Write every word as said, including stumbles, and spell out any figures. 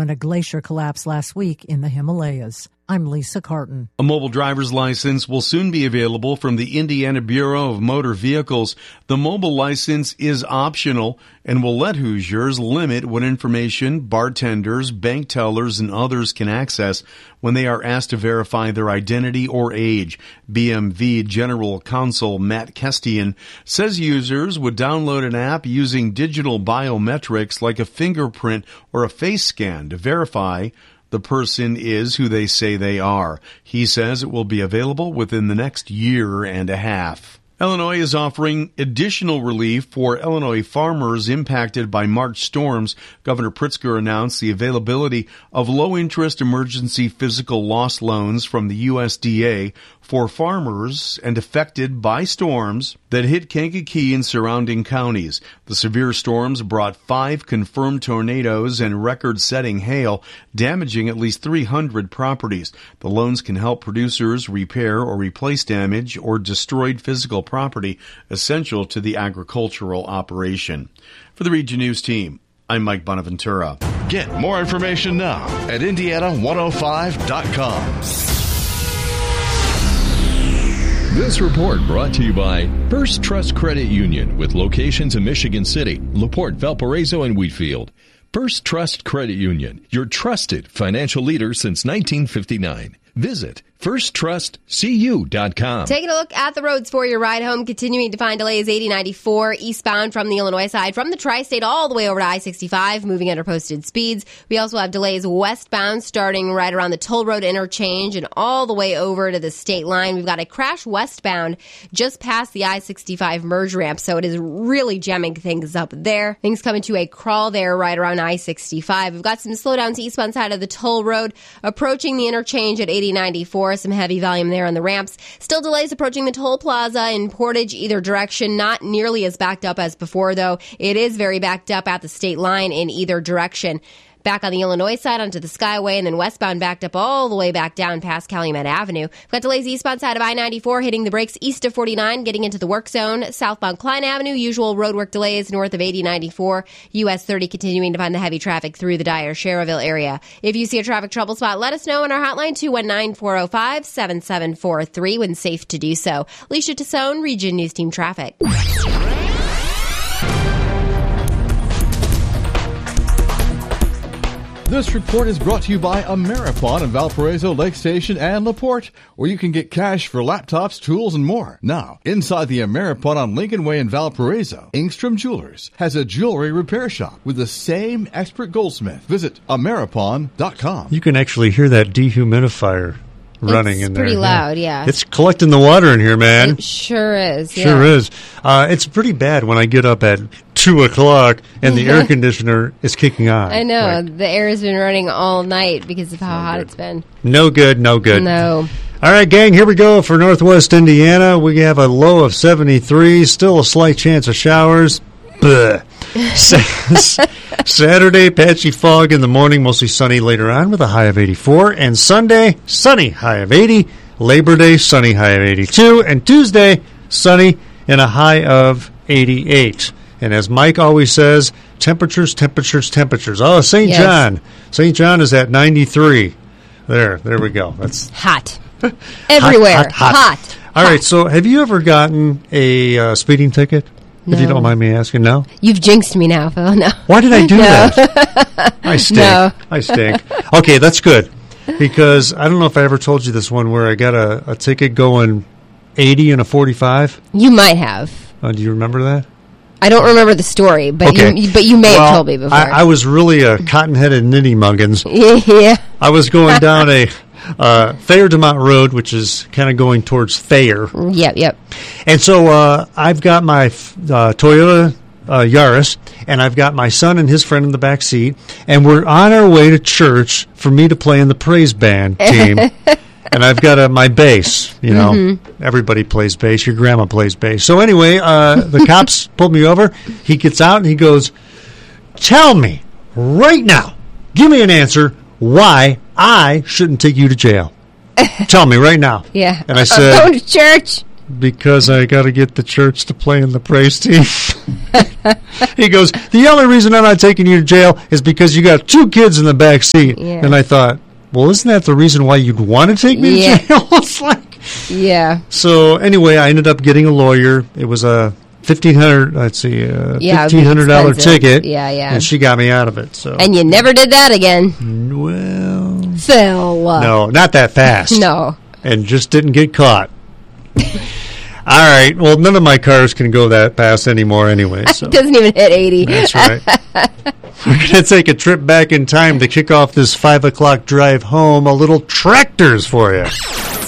when a glacier collapsed last week in the Himalayas. I'm Lisa Carton. A mobile driver's license will soon be available from the Indiana Bureau of Motor Vehicles. The mobile license is optional and will let Hoosiers limit what information bartenders, bank tellers, and others can access when they are asked to verify their identity or age. B M V General Counsel Matt Kestian says users would download an app using digital biometrics like a fingerprint or a face scan to verify the person is who they say they are. He says it will be available within the next year and a half. Illinois is offering additional relief for Illinois farmers impacted by March storms. Governor Pritzker announced the availability of low-interest emergency physical loss loans from the U S D A for farmers and affected by storms that hit Kankakee and surrounding counties. The severe storms brought five confirmed tornadoes and record-setting hail, damaging at least three hundred properties. The loans can help producers repair or replace damage or destroyed physical property essential to the agricultural operation. For the Region News team, I'm Mike Bonaventura. Get more information now at Indiana one oh five dot com. This report brought to you by First Trust Credit Union with locations in Michigan City, LaPorte, Valparaiso, and Wheatfield. First Trust Credit Union, your trusted financial leader since nineteen fifty-nine. Visit first trust c u dot com. Taking a look at the roads for your ride home. Continuing to find delays eighty ninety-four eastbound from the Illinois side, from the tri-state all the way over to I sixty-five, moving under posted speeds. We also have delays westbound starting right around the toll road interchange and all the way over to the state line. We've got a crash westbound just past the I sixty-five merge ramp, so it is really jamming things up there. Things coming to a crawl there right around I sixty-five. We've got some slowdowns eastbound side of the toll road approaching the interchange at eighty ninety-four. Some heavy volume there on the ramps. Still delays approaching the toll plaza in Portage either direction. Not nearly as backed up as before, though. It is very backed up at the state line in either direction. Back on the Illinois side onto the Skyway, and then westbound backed up all the way back down past Calumet Avenue. We've got delays eastbound side of I ninety-four, hitting the brakes east of forty-nine, getting into the work zone. Southbound Klein Avenue, usual roadwork delays north of eighty ninety-four. U S thirty continuing to find the heavy traffic through the Dyer-Sherrillville area. If you see a traffic trouble spot, let us know on our hotline, two one nine, four oh five, seven seven four three, when safe to do so. Alicia Tassone, Region News Team Traffic. This report is brought to you by Ameripon in Valparaiso, Lake Station, and LaPorte, where you can get cash for laptops, tools, and more. Now, inside the Ameripon on Lincoln Way in Valparaiso, Engstrom Jewelers has a jewelry repair shop with the same expert goldsmith. Visit Ameripon dot com. You can actually hear that dehumidifier running it's in there. It's pretty loud, yeah. yeah. It's collecting the water in here, man. It sure is, yeah. Sure is. Uh, it's pretty bad when I get up at two o'clock and the air conditioner is kicking on. I know. Like, the air has been running all night because of how no hot good. It's been. No good, no good. No. All right, gang, here we go for Northwest Indiana. We have a low of seventy-three, still a slight chance of showers. Saturday, patchy fog in the morning, mostly sunny later on with a high of eighty-four. And Sunday, sunny, high of eighty. Labor Day, sunny, high of eighty-two. And Tuesday, sunny and a high of eighty-eight. And as Mike always says, temperatures, temperatures, temperatures. Oh, Saint Yes. John. Saint John is at ninety-three. There, there we go. That's hot. Everywhere. Hot, hot, hot. hot. All hot. right, so have you ever gotten a uh, speeding ticket? No. If you don't mind me asking, no? You've jinxed me now, Phil. No. Why did I do no. that? I stink. No. I stink. Okay, that's good. Because I don't know if I ever told you this one where I got a, a ticket going eighty and a forty-five. You might have. Uh, do you remember that? I don't remember the story, but okay. you but you may well, have told me before. I, I was really a cotton-headed nitty muggins. Yeah. I was going down a uh, Thayer Demont Road, which is kind of going towards Thayer. Yep, yep. And so uh, I've got my uh, Toyota uh, Yaris, and I've got my son and his friend in the back seat, and we're on our way to church for me to play in the praise band team. And I've got a, my bass, you know. Mm-hmm. Everybody plays bass. Your grandma plays bass. So anyway, uh, the cops pulled me over. He gets out and he goes, tell me right now, give me an answer why I shouldn't take you to jail. Tell me right now. Yeah. And I said, I'm going to church. because I got to get the church to play in the praise team. He goes, the only reason I'm not taking you to jail is because you got two kids in the back seat. Yeah. And I thought, well, isn't that the reason why you'd want to take me Yeah. to jail? It's like, Yeah. so anyway, I ended up getting a lawyer. It was a fifteen hundred. Let's see, a Yeah, fifteen hundred dollar expensive. ticket. Yeah, yeah. And she got me out of it. So, And you never did that again. well, Phil. no, not that fast. No. And just didn't get caught. All right. Well, none of my cars can go that fast anymore anyway. So. It doesn't even hit eighty. That's right. We're going to take a trip back in time to kick off this five o'clock drive home. A little Tractors for you.